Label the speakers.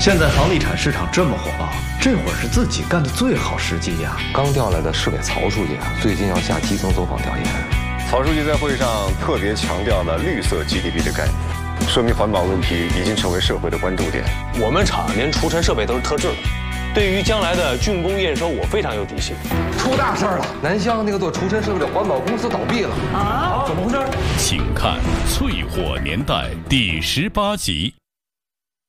Speaker 1: 现在房地产市场这么火爆，这会儿是自己干的最好时机呀。
Speaker 2: 刚调来的市委曹书记最近要下基层走访调研。
Speaker 3: 曹书记在会上特别强调了绿色 GDP 的概念，说明环保问题已经成为社会的关注点。
Speaker 4: 我们厂连除尘设备都是特制的，对于将来的竣工验收，我非常有底气。
Speaker 2: 出大事了！南乡那个做除尘设备的环保公司倒闭了啊！
Speaker 4: 怎么回事？
Speaker 5: 请看《淬火年代》第18集。